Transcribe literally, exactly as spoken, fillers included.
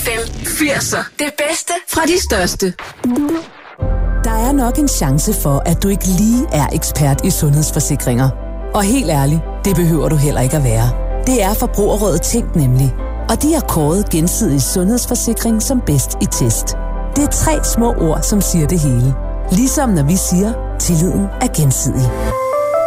F M firser. Det bedste fra de største. Der er nok en chance for, at du ikke lige er ekspert i sundhedsforsikringer. Og helt ærligt, det behøver du heller ikke at være. Det er Forbrugerrådet Tænk nemlig. Og de har kåret Gensidig Sundhedsforsikring som bedst i test. Det er tre små ord, som siger det hele. Ligesom når vi siger, tilliden er gensidig.